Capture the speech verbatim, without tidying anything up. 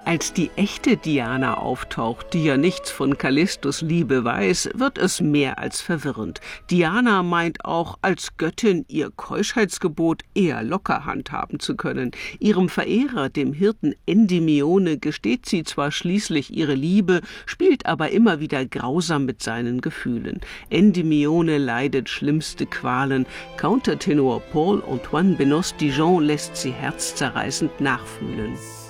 Als die echte Diana auftaucht, die ja nichts von Callistos Liebe weiß, wird es mehr als verwirrend. Diana meint auch, als Göttin ihr Keuschheitsgebot eher locker handhaben zu können. Ihrem Verehrer, dem Hirten Endymione, gesteht sie zwar schließlich ihre Liebe, spielt aber immer wieder grausam mit seinen Gefühlen. Endymione leidet schlimmste Qualen. Countertenor Paul Antoine Benos Dijon lässt sie herzzerreißend nachfühlen.